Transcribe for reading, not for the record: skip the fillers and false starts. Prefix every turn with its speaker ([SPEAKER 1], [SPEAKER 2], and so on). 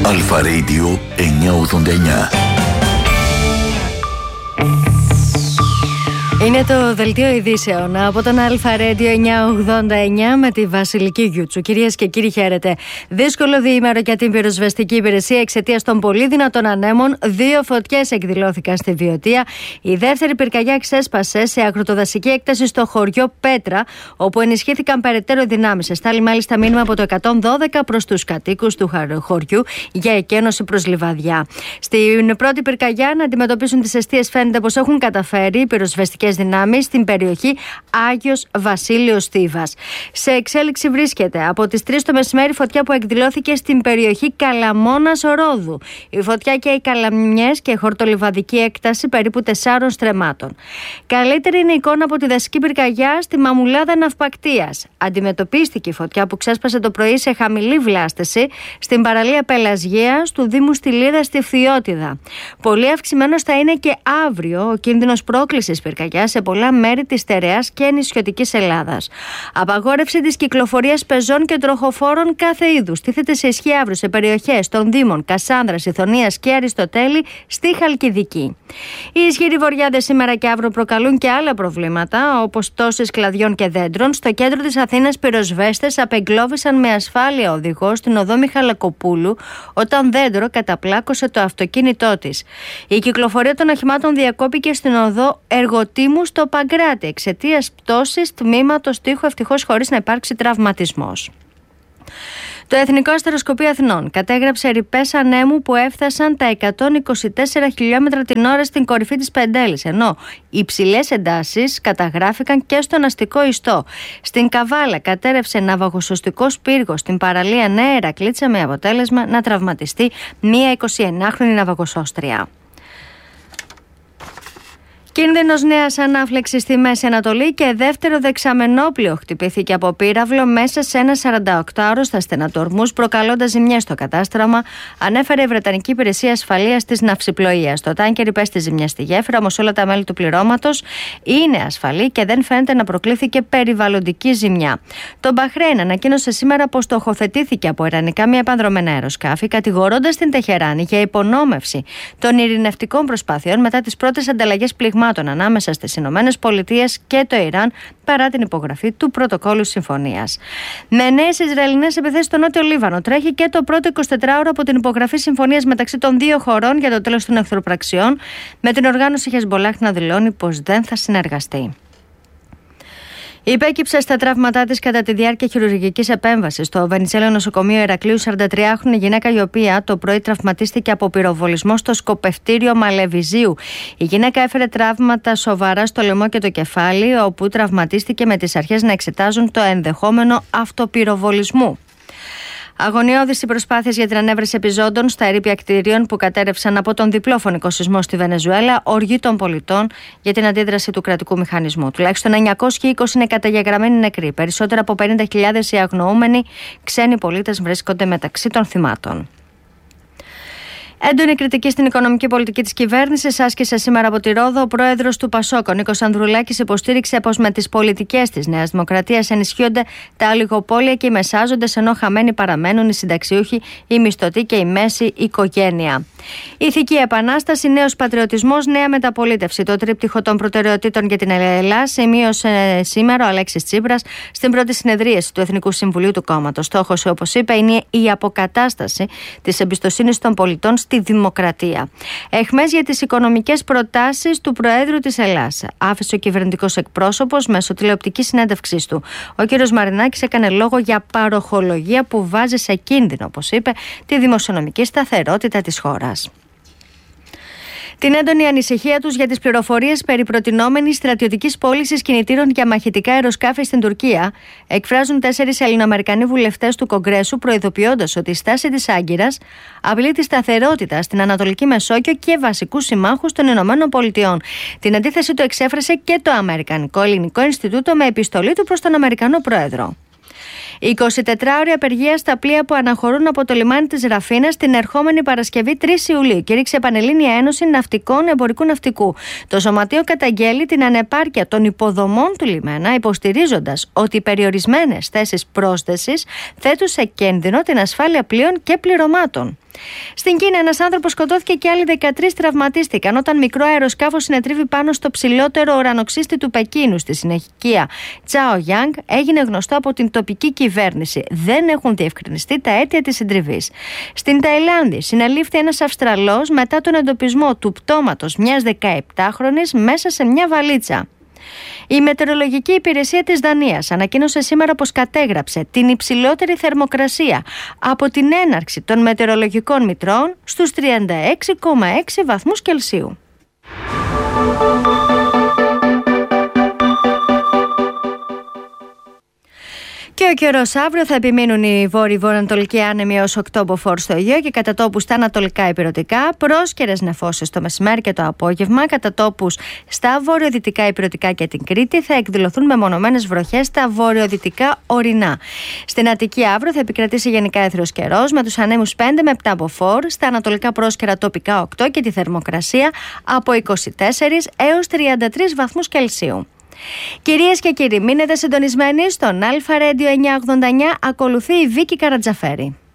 [SPEAKER 1] Αλφα Radio 989.
[SPEAKER 2] Είναι το δελτίο ειδήσεων από τον Αλφα Radio 989 με τη Βασιλική Γιούτσου. Κυρίες και κύριοι, χαίρετε. Δύσκολο διήμερο για την πυροσβεστική υπηρεσία εξαιτίας των πολύ δυνατών ανέμων. 2 φωτιές εκδηλώθηκαν στη Βιωτία. Η δεύτερη πυρκαγιά ξέσπασε σε αγροτοδασική έκταση στο χωριό Πέτρα, όπου ενισχύθηκαν περαιτέρω δυνάμεις. Εστάλει μάλιστα μήνυμα από το 112 προς τους κατοίκους του χωριού για εκένωση προς λιβαδιά. Στην πρώτη πυρκαγιά να αντιμετωπίσουν τις αιστείες φαίνεται πως έχουν καταφέρει οι πυροσβεστικές δυνάμεις στην περιοχή Άγιος Βασίλειος Στίβας. Σε εξέλιξη βρίσκεται από τις 3 το μεσημέρι φωτιά που εκδηλώθηκε στην περιοχή Καλαμώνας Ρόδου. Η φωτιά καίει καλαμιές και χορτολιβαδική έκταση περίπου 4 στρεμμάτων. Καλύτερη είναι η εικόνα από τη δασική πυρκαγιά στη Μαμουλάδα Ναυπακτίας. Αντιμετωπίστηκε η φωτιά που ξέσπασε το πρωί σε χαμηλή βλάστηση στην παραλία Πελασγίας του Δήμου Στυλίδα στη Φθιώτιδα. Πολύ αυξημένος θα είναι και αύριο ο κίνδυνος πρόκλησης πυρκαγιάς σε πολλά μέρη της στερεάς και νησιωτικής Ελλάδας. Απαγόρευση της κυκλοφορίας πεζών και τροχοφόρων κάθε είδους τίθεται σε ισχύ αύριο σε περιοχές των Δήμων Κασάνδρας, Ιθωνίας και Αριστοτέλη στη Χαλκιδική. Οι ισχυροί βορειάδες σήμερα και αύριο προκαλούν και άλλα προβλήματα, όπως πτώσεις κλαδιών και δέντρων. Στο κέντρο της Αθήνας, πυροσβέστες απεγκλώβησαν με ασφάλεια οδηγό στην οδό Μιχαλακοπούλου όταν δέντρο καταπλάκωσε το αυτοκίνητό της. Η κυκλοφορία των οχημάτων διακόπηκε στην οδό Εργοτήμου στο Παγκράτη εξαιτίας πτώσης τμήματος τοίχου, ευτυχώς χωρίς να υπάρξει τραυματισμός. Το Εθνικό Αστεροσκοπείο Αθηνών κατέγραψε ρηπές ανέμου που έφτασαν τα 124 χιλιόμετρα την ώρα στην κορυφή της Πεντέλης, ενώ υψηλές εντάσεις καταγράφηκαν και στον αστικό ιστό. Στην Καβάλα κατέρευσε ναυαγοσωστικός πύργος στην παραλία Νέα Ηρακλήτσα με αποτέλεσμα να τραυματιστεί μία 29χρονη ναυαγοσώστρια. Κίνδυνος νέας ανάφλεξης στη Μέση Ανατολή και δεύτερο δεξαμενόπλοιο χτυπήθηκε από πύραυλο μέσα σε ένα 48ωρο στα στενατορμούς, προκαλώντας ζημιές στο κατάστρωμα, ανέφερε η Βρετανική Υπηρεσία Ασφαλείας της Ναυσιπλοείας. Το τάνκερ υπέστη ζημιά στη γέφυρα, όμως όλα τα μέλη του πληρώματος είναι ασφαλή και δεν φαίνεται να προκλήθηκε περιβαλλοντική ζημιά. Το Μπαχρέιν ανακοίνωσε σήμερα πως στοχοθετήθηκε από ιρανικά μια επανδρομένα αεροσκάφη, κατηγορώντας την Τεχεράνη για υπονόμευση των ειρηνευτικών προσπάθειων μετά τις πρώτες ανταλλαγές πληγμάτων ανάμεσα στις Ηνωμένες Πολιτείες και το Ιράν παρά την υπογραφή του πρωτοκόλλου συμφωνίας. Με νέες Ισραηλινές επιθέσεις στο Νότιο Λίβανο τρέχει και το πρώτο 24ωρο από την υπογραφή συμφωνίας μεταξύ των δύο χωρών για το τέλος των εχθροπραξιών, με την οργάνωση Χεσμπολάχ να δηλώνει πως δεν θα συνεργαστεί. Υπέκυψε στα τραύματά της κατά τη διάρκεια χειρουργικής επέμβασης στο Βενιζέλιο νοσοκομείο Ηρακλείου 43χρονη γυναίκα, η οποία το πρωί τραυματίστηκε από πυροβολισμό στο σκοπευτήριο Μαλεβιζίου. Η γυναίκα έφερε τραύματα σοβαρά στο λαιμό και το κεφάλι, όπου τραυματίστηκε με τις αρχές να εξετάζουν το ενδεχόμενο αυτοπυροβολισμού. Αγωνιώδεις οι προσπάθειες για την ανέβρεση επιζώντων στα ερείπια κτηρίων που κατέρευσαν από τον διπλό φωνικό σεισμό στη Βενεζουέλα, οργή των πολιτών για την αντίδραση του κρατικού μηχανισμού. Τουλάχιστον 920 είναι καταγεγραμμένοι νεκροί. Περισσότερα από 50.000 οι αγνοούμενοι ξένοι πολίτες βρίσκονται μεταξύ των θυμάτων. Έντονη κριτική στην οικονομική πολιτική της κυβέρνησης άσκησε σήμερα από τη Ρόδο ο πρόεδρος του ΠΑΣΟΚ, ο Νίκος Ανδρουλάκης, υποστήριξε πως με τις πολιτικές της Νέας Δημοκρατίας ενισχύονται τα ολιγοπόλια και οι μεσάζοντες, ενώ χαμένοι παραμένουν οι συνταξιούχοι, οι μισθωτοί και η μέση οικογένεια. Ηθική επανάσταση, νέος πατριωτισμός, νέα μεταπολίτευση. Το τρίπτυχο των προτεραιοτήτων για την Ελλάδα σημείωσε σήμερα ο Αλέξης Τσίπρας στην πρώτη συνεδρίαση του Εθνικού Συμβουλίου του κόμματος. Στόχος, όπως είπε, είναι η αποκατάσταση της εμπιστοσύνης των πολιτών στη δημοκρατία. Εχμές για τις οικονομικές προτάσεις του Προέδρου της Ελλάδας άφησε ο κυβερνητικός εκπρόσωπος μέσω τηλεοπτικής συνέντευξής του. Ο κ. Μαρινάκης έκανε λόγο για παροχολογία που βάζει σε κίνδυνο, όπως είπε, τη δημοσιονομική σταθερότητα της χώρας. Την έντονη ανησυχία τους για τις πληροφορίες περί προτινόμενης στρατιωτικής πώλησης κινητήρων για μαχητικά αεροσκάφη στην Τουρκία εκφράζουν 4 Ελληνοαμερικανοί βουλευτές του Κογκρέσου, προειδοποιώντας ότι η στάση της Άγκυρας απειλεί τη σταθερότητα στην Ανατολική Μεσόγειο και βασικούς συμμάχους των ΗΠΑ. Την αντίθεση του εξέφρασε και το Αμερικανικό Ελληνικό Ινστιτούτο με επιστολή του προς τον Αμερικανό Πρόεδρο. Η 24ωρη απεργία στα πλοία που αναχωρούν από το λιμάνι της Ραφίνας την ερχόμενη Παρασκευή 3 Ιουλίου κήρυξε Πανελλήνια Ένωση Ναυτικών Εμπορικού Ναυτικού. Το Σωματείο καταγγέλει την ανεπάρκεια των υποδομών του λιμένα, υποστηρίζοντας ότι οι περιορισμένες θέσεις πρόσθεσης θέτουν σε κίνδυνο την ασφάλεια πλοίων και πληρωμάτων. Στην Κίνα, ένας άνθρωπος σκοτώθηκε και άλλοι 13 τραυματίστηκαν όταν μικρό αεροσκάφος συνετρίβει πάνω στο ψηλότερο ουρανοξύστη του Πεκίνου στη συνοικία Τσάογιάνγκ. Έγινε γνωστό από την τοπική κυβέρνηση. Δεν έχουν διευκρινιστεί τα αίτια της συντριβής. Στην Ταϊλάνδη, συνελήφθη ένας Αυστραλός μετά τον εντοπισμό του πτώματος μιας 17χρονης μέσα σε μια βαλίτσα. Η Μετεωρολογική Υπηρεσία της Δανίας ανακοίνωσε σήμερα πως κατέγραψε την υψηλότερη θερμοκρασία από την έναρξη των μετεωρολογικών μητρών στους 36,6 βαθμούς Κελσίου. Και ο καιρός αύριο θα επιμείνουν οι βόρειοι-βορειοανατολικοί άνεμοι ως οκτώποφορ στο Αιγαίο και κατά τόπους στα ανατολικά ηπειρωτικά, πρόσκαιρες νεφώσεις το μεσημέρι και το απόγευμα. Κατά τόπους στα βορειοδυτικά ηπειρωτικά και την Κρήτη θα εκδηλωθούν μεμονωμένες βροχές στα βορειοδυτικά ορεινά. Στην Αττική αύριο θα επικρατήσει γενικά έθριος καιρός με τους ανέμους 5 με 7 μποφόρ, στα ανατολικά πρόσκαιρα τοπικά 8 και τη θερμοκρασία από 24 έως 33 βαθμούς Κελσίου. Κυρίες και κύριοι, μείνετε συντονισμένοι στον Αλφα Radio 989. Ακολουθεί η Βίκη Καρατζαφέρη.